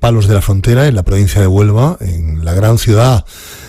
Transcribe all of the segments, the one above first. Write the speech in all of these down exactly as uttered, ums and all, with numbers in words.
Palos de la Frontera, en la provincia de Huelva, en la gran ciudad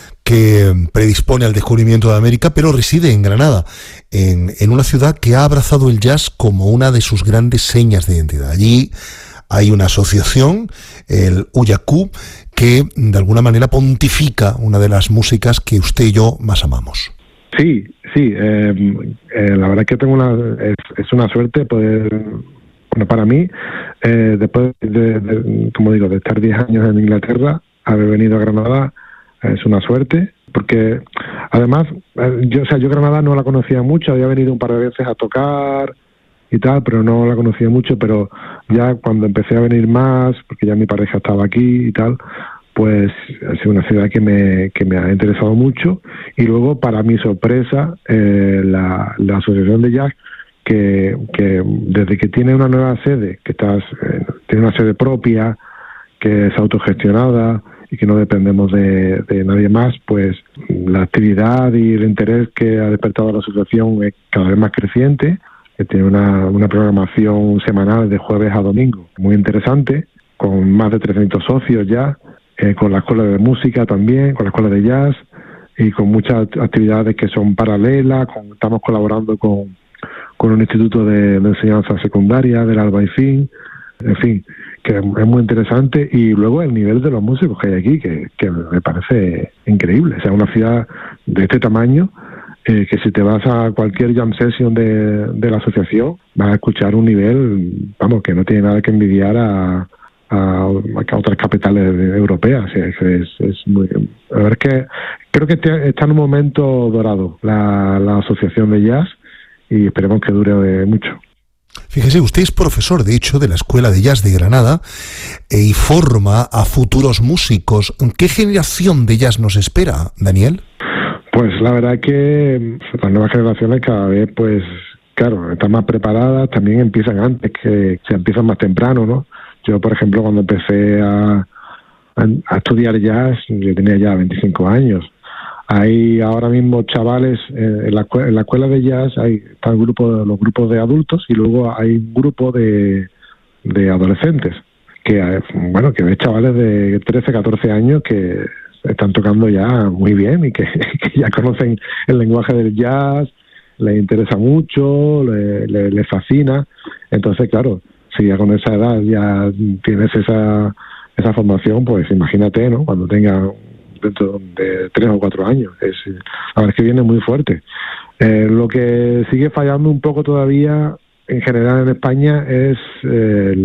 que predispone al descubrimiento de América, pero reside en Granada, en, en una ciudad que ha abrazado el jazz como una de sus grandes señas de identidad. Allí hay una asociación, el Uyacú, que de alguna manera pontifica una de las músicas que usted y yo más amamos. Sí, sí, eh, eh, la verdad es que tengo una es, es una suerte poder, bueno, para mí, eh, después de, de, como digo, de estar diez años en Inglaterra, haber venido a Granada es una suerte, porque además, eh, yo, o sea, yo Granada no la conocía mucho, había venido un par de veces a tocar y tal, pero no la conocía mucho, pero ya cuando empecé a venir más, porque ya mi pareja estaba aquí y tal, pues ha sido una ciudad que me que me ha interesado mucho. Y luego, para mi sorpresa, eh, la, la Asociación de Jazz, que, que desde que tiene una nueva sede, que estás, eh, tiene una sede propia, que es autogestionada y que no dependemos de, de nadie más, pues la actividad y el interés que ha despertado la asociación es cada vez más creciente, que tiene una, una programación semanal de jueves a domingo muy interesante, con más de trescientos socios ya, eh, con la escuela de música también, con la escuela de jazz, y con muchas actividades que son paralelas. Con, estamos colaborando con, con un instituto de, de enseñanza secundaria del Albaicín, en fin, que es muy interesante. Y luego el nivel de los músicos que hay aquí, que, que me parece increíble. O sea, una ciudad de este tamaño, eh, que si te vas a cualquier jam session de, de la asociación, vas a escuchar un nivel, vamos, que no tiene nada que envidiar a, a, a otras capitales europeas. Es, es, es muy, a ver, que creo que está en un momento dorado la, la asociación de jazz, y esperemos que dure mucho. Fíjese, usted es profesor, de hecho, de la Escuela de Jazz de Granada, eh, y forma a futuros músicos. ¿Qué generación de jazz nos espera, Daniel? Pues la verdad que las nuevas generaciones cada vez, pues, claro, están más preparadas, también empiezan antes, que se empiezan más temprano, ¿no? Yo, por ejemplo, cuando empecé a, a, a estudiar jazz, yo tenía ya veinticinco años. Hay ahora mismo chavales eh, en, la, en la escuela de jazz, hay están grupo, los grupos de adultos, y luego hay un grupo de, de adolescentes, que bueno, que ves chavales de trece, catorce años que están tocando ya muy bien y que, que ya conocen el lenguaje del jazz, les interesa mucho, les le, le fascina. Entonces, claro, si ya con esa edad ya tienes esa, esa formación, pues imagínate, ¿no? Cuando tenga dentro de tres o cuatro años. Es, la verdad es que viene muy fuerte. Eh, lo que sigue fallando un poco todavía, en general en España, es, eh,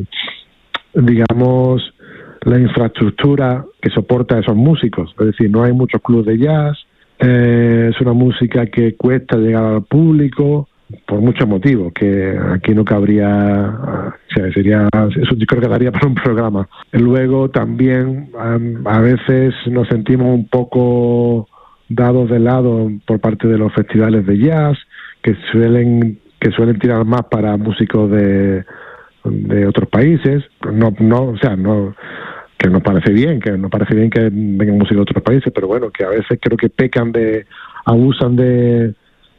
digamos, la infraestructura que soporta a esos músicos. Es decir, no hay muchos clubes de jazz, eh, es una música que cuesta llegar al público, por muchos motivos, que aquí no cabría, o sea, sería, eso yo creo que daría para un programa. Luego también a, a veces nos sentimos un poco dados de lado por parte de los festivales de jazz, que suelen que suelen tirar más para músicos de, de otros países. No, no, o sea, no, que nos parece bien, que nos parece bien que vengan músicos de otros países, pero bueno, que a veces creo que pecan de, abusan de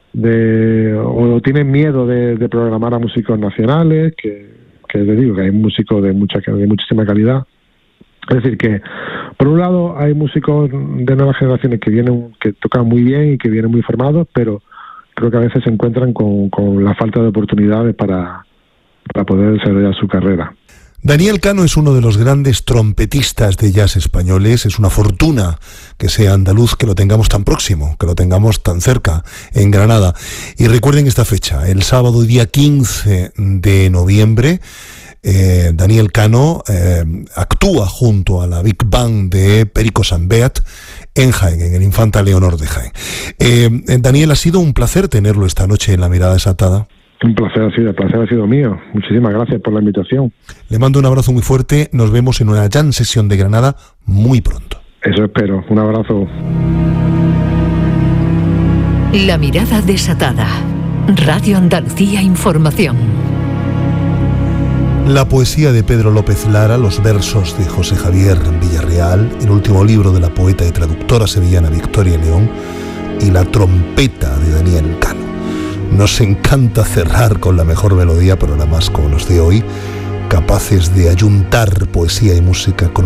de o tienen miedo de, de programar a músicos nacionales, que, que les digo que hay músicos de mucha de muchísima calidad. Es decir, que por un lado hay músicos de nuevas generaciones que vienen, que tocan muy bien y que vienen muy formados, pero creo que a veces se encuentran con, con la falta de oportunidades para, para poder desarrollar su carrera. Daniel Cano es uno de los grandes trompetistas de jazz españoles. Es una fortuna que sea andaluz, que lo tengamos tan próximo, que lo tengamos tan cerca, en Granada. Y recuerden esta fecha, el sábado día quince de noviembre, eh, Daniel Cano eh, actúa junto a la Big Band de Perico Sambeat en Jaén, en el Infanta Leonor de Jaén. Eh, Daniel, ha sido un placer tenerlo esta noche en La Mirada Desatada. Un placer ha sido, el placer ha sido mío. Muchísimas gracias por la invitación. Le mando un abrazo muy fuerte. Nos vemos en una jam sesión de Granada muy pronto. Eso espero. Un abrazo. La Mirada Desatada. Radio Andalucía Información. La poesía de Pedro López Lara, los versos de José Javier Villarreal, el último libro de la poeta y traductora sevillana Victoria León, y la trompeta de Daniel Cano. Nos encanta cerrar con la mejor melodía, programas como los de hoy, capaces de ayuntar poesía y música con